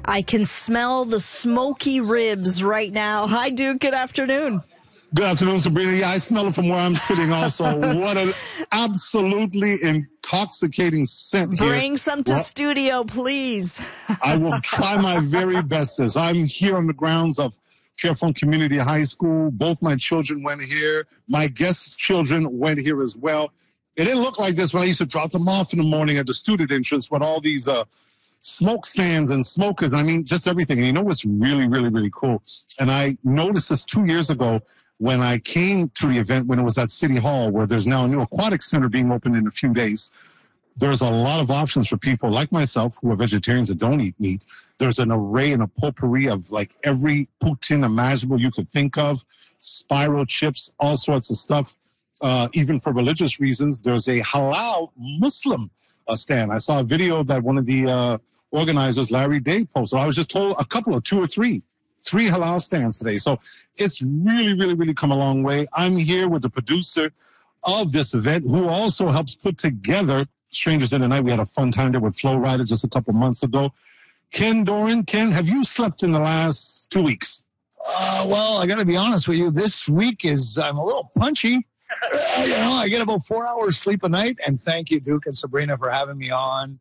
I can smell the smoky ribs right now. Hi, Duke. Good afternoon. Good afternoon, Sabrina. Yeah, I smell it from where I'm sitting also. What an absolutely intoxicating scent here. Bring some to studio, please. I will try my very bestest. I'm here on the grounds of Pierrefonds Community High School. Both my children went here. My guests' children went here as well. It didn't look like this when I used to drop them off in the morning at the student entrance with all these smoke stands and smokers. I mean, just everything. And you know what's really, really, really cool? And I noticed this 2 years ago when I came to the event when it was at City Hall, where there's now a new aquatic center being opened in a few days. There's a lot of options for people like myself who are vegetarians that don't eat meat. There's an array and a potpourri of like every poutine imaginable you could think of, spiral chips, all sorts of stuff. Even for religious reasons, there's a halal Muslim stand. I saw a video that one of the organizers, Larry Day, posted. I was just told two or three halal stands today. So it's really, really, really come a long way. I'm here with the producer of this event who also helps put together Strangers in the Night. We had a fun time there with Flo Rida just a couple months ago. Ken Doran. Ken, have you slept in the last 2 weeks? Well, I got to be honest with you. This week I'm a little punchy. I get about 4 hours sleep a night. And thank you, Duke and Sabrina, for having me on.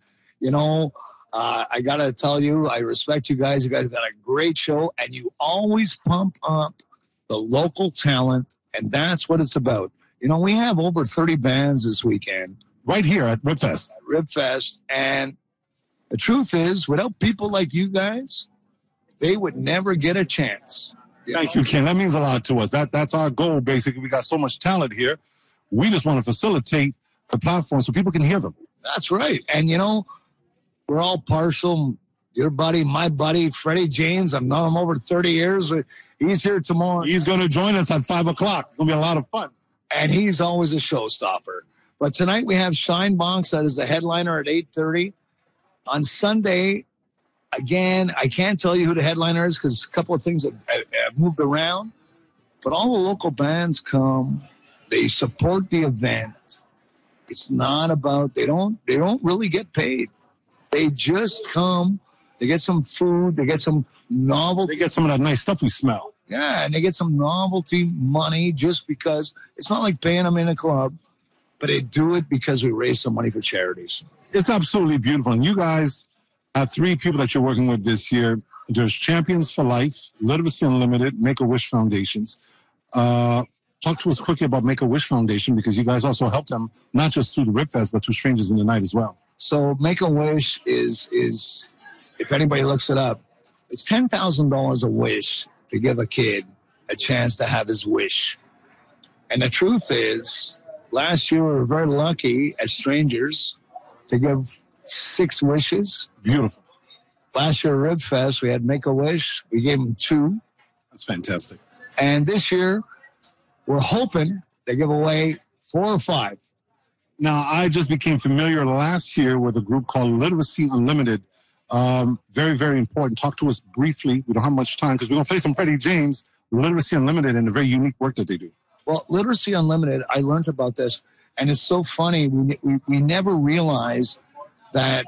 I got to tell you, I respect you guys. You guys got a great show, and you always pump up the local talent, and that's what it's about. We have over 30 bands this weekend. Right here at Ribfest. Ribfest, and the truth is, without people like you guys, they would never get a chance. Thank you, Ken. That means a lot to us. That's our goal, basically. We got so much talent here. We just want to facilitate the platform so people can hear them. That's right. And, we're all partial. Your buddy, my buddy, Freddie James. I've known him over 30 years. He's here tomorrow. He's going to join us at 5 o'clock. It's going to be a lot of fun. And he's always a showstopper. But tonight we have Shine Box. That is the headliner at 8:30. On Sunday, again, I can't tell you who the headliner is because a couple of things have moved around. But all the local bands come. They support the event. It's not about, they don't really get paid. They just come, they get some food, they get some novelty. They get some of that nice stuff we smell. Yeah, and they get some novelty money just because it's not like paying them in a club, but they do it because we raise some money for charities. It's absolutely beautiful. And you guys have 3 people that you're working with this year. There's Champions for Life, Literacy Unlimited, Make-A-Wish Foundations. Talk to us quickly about Make-A-Wish Foundation because you guys also help them not just through the Ribfest, but through Strangers in the Night as well. So Make-A-Wish is, if anybody looks it up, it's $10,000 a wish to give a kid a chance to have his wish. And the truth is, last year we were very lucky as Strangers to give 6 wishes. Beautiful. Last year at Ribfest, we had Make-A-Wish. We gave them 2. That's fantastic. And this year, we're hoping they give away 4 or 5. Now, I just became familiar last year with a group called Literacy Unlimited. Very, very important. Talk to us briefly. We don't have much time because we're going to play some Freddie James, Literacy Unlimited, and the very unique work that they do. Well, Literacy Unlimited, I learned about this, and it's so funny. We never realize that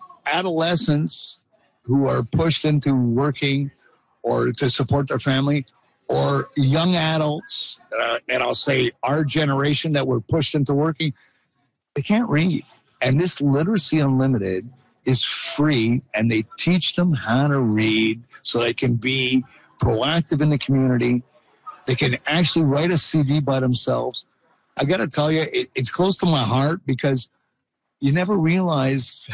adolescents who are pushed into working or to support their family, or young adults, and I'll say our generation that were pushed into working, they can't read. And this Literacy Unlimited is free, and they teach them how to read so they can be proactive in the community. They can actually write a CD by themselves. I got to tell you, it's close to my heart because you never realize